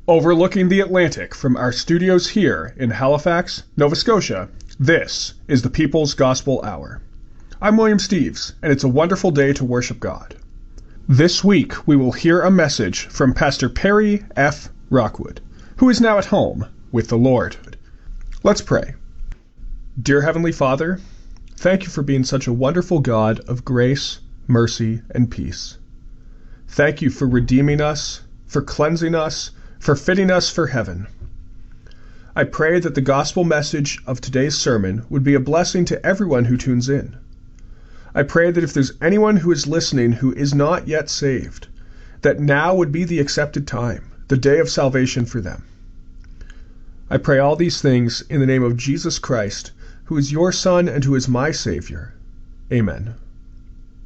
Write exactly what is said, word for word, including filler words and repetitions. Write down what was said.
Overlooking the Atlantic from our studios here in Halifax, Nova Scotia, this is the People's Gospel Hour. I'm William Steves, and it's a wonderful day to worship God. This week, we will hear a message from Pastor Perry F. Rockwood, who is now at home with the Lord. Let's pray. Dear Heavenly Father, thank you for being such a wonderful God of grace, mercy, and peace. Thank you for redeeming us, for cleansing us, for fitting us for heaven. I pray that the gospel message of today's sermon would be a blessing to everyone who tunes in. I pray that if there's anyone who is listening who is not yet saved, that now would be the accepted time, the day of salvation for them. I pray all these things in the name of Jesus Christ, who is your Son and who is my Savior. Amen.